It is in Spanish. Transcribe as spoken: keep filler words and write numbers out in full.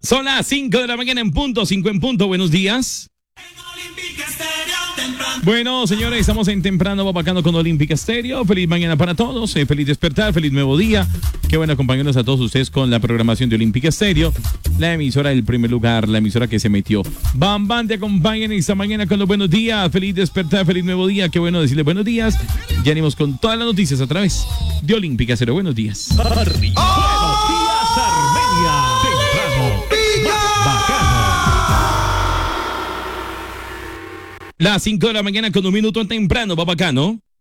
Son las cinco de la mañana en punto, cinco en punto. Buenos días. Bueno, señores, estamos en Temprano Babacano con Olímpica Estéreo. Feliz mañana para todos, eh, feliz despertar, feliz nuevo día. Qué bueno acompañarnos a todos ustedes con la programación de Olímpica Estéreo, la emisora del primer lugar, la emisora que se metió. Bam, bam, te acompañan esta mañana con los buenos días. Feliz despertar, feliz nuevo día. Qué bueno decirles buenos días. Ya venimos con todas las noticias a través de Olímpica Estéreo. Buenos días. ¡Oh! Buenos días, Armenia. Temprano. Las cinco de la mañana con un minuto temprano, Babacano.